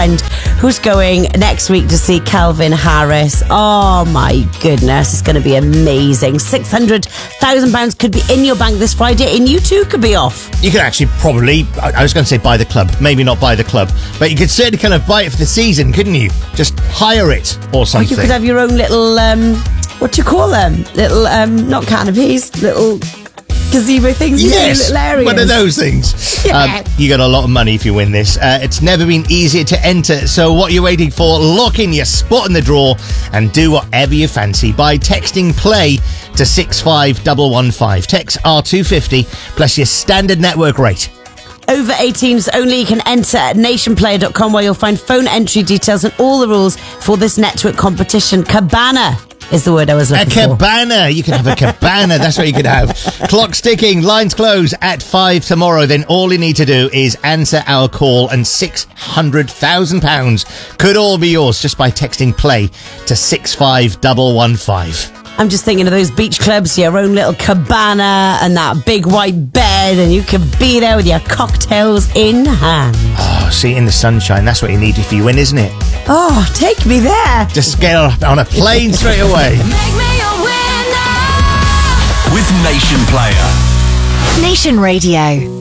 friend who's going next week to see Calvin Harris. Oh my goodness, it's going to be amazing. £600,000 could be in your bank this Friday, and you too could be off. You could actually probably, I was going to say buy the club, maybe not buy the club, but you could certainly kind of buy it for the season, couldn't you? Just hire it or Or something. you could have your own little, what do you call them? Little, not canopies, little gazebo things. Yes, little areas. one of those things. Yeah. You got a lot of money if you win this. It's never been easier to enter, so what are you waiting for? Lock in your spot in the draw and do whatever you fancy by texting play to 65115. Text R250 plus your standard network rate. Over 18s only. You can enter at nationplayer.com, where you'll find phone entry details and all the rules for this network competition. Cabana is the word I was looking for. A cabana. You can have a cabana. That's what you could have. Clock's ticking. Lines close at 5 tomorrow. Then all you need to do is answer our call, and £600,000 could all be yours just by texting play to 65115. I'm just thinking of those beach clubs, your own little cabana and that big white bed, and you can be there with your cocktails in hand. Oh, see, in the sunshine. That's what you need if you win, isn't it? Oh, take me there. Just get on a plane straight away. Make me a winner with Nation Player. Nation Radio.